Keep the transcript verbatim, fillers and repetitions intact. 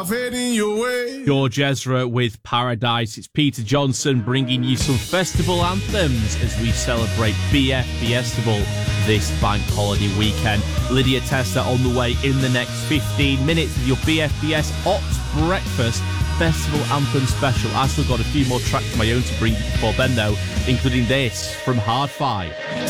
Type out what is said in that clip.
myself heading your way. George Ezra with Paradise. It's Peter Johnson bringing you some festival anthems as we celebrate B F Festival this bank holiday weekend. Lydia Testa on the way in the next fifteen minutes with your B F B S Ops Breakfast Festival Anthem Special. I've still got a few more tracks of my own to bring you before then, though, including this from Hard Five.